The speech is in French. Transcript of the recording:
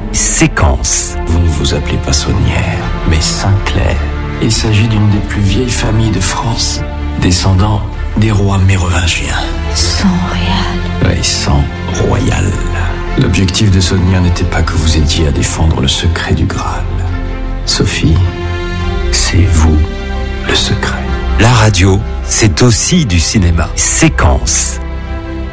Séquence. Vous ne vous appelez pas Saunière, mais Sinclair. Il s'agit d'une des plus vieilles familles de France, descendant des rois mérovingiens. Sang royal. Oui, sang royal. L'objectif de Saunière n'était pas que vous aidiez à défendre le secret du Graal. Sophie, c'est vous le secret. La radio, c'est aussi du cinéma. Séquence.